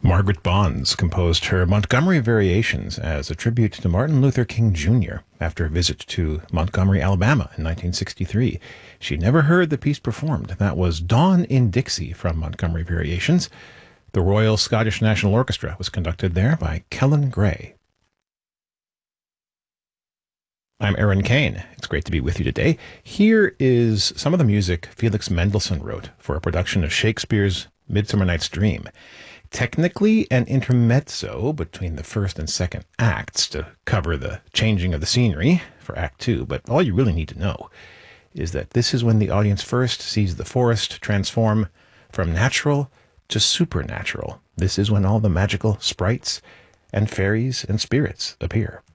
Margaret Bonds composed her Montgomery Variations as a tribute to Martin Luther King Jr. after a visit to Montgomery, Alabama in 1963. She never heard the piece performed. That was Dawn in Dixie from Montgomery Variations. The Royal Scottish National Orchestra was conducted there by Kellen Gray. I'm Aaron Kane. It's great to be with you today. Here is some of the music Felix Mendelssohn wrote for a production of Shakespeare's Midsummer Night's Dream. Technically an intermezzo between the first and second acts to cover the changing of the scenery for Act 2, but all you really need to know is that this is when the audience first sees the forest transform from natural to supernatural. This is when all the magical sprites and fairies and spirits appear.